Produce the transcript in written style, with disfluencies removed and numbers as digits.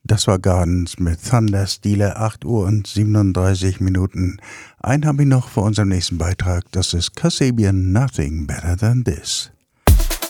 Das war Gardens mit Thunder Stile, 8 Uhr und 37 Minuten. Einen habe ich noch für unseren nächsten Beitrag. Das ist Kasabian Nothing Better Than This.